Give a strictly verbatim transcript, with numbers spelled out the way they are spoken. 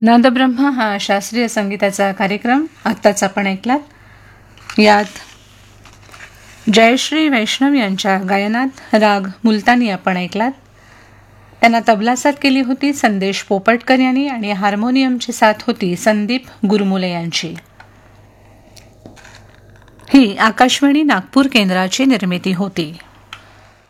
नादब्रह्म हा शास्त्रीय संगीताचा कार्यक्रम आत्ताच आपण ऐकलात. यात जयश्री वैष्णव यांच्या गायनात राग मुलतानी आपण ऐकलात. त्यांना तबला साथ केली होती संदेश पोपटकर यांनी आणि हार्मोनियमची साथ होती संदीप गुरमुले यांची. ही आकाशवाणी नागपूर केंद्राची निर्मिती होती.